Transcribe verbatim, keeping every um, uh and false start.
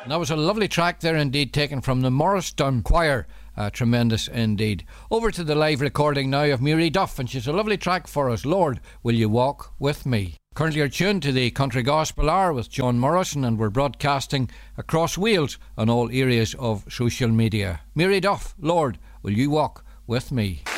And that was a lovely track there indeed, taken from the Morristown Choir. Uh, tremendous indeed. Over to the live recording now of Mary Duff, and she's a lovely track for us. Lord, will you walk with me? Currently you're tuned to the Country Gospel Hour with John Morrison, and we're broadcasting across Wales on all areas of social media. Mary Duff, Lord, will you walk with me?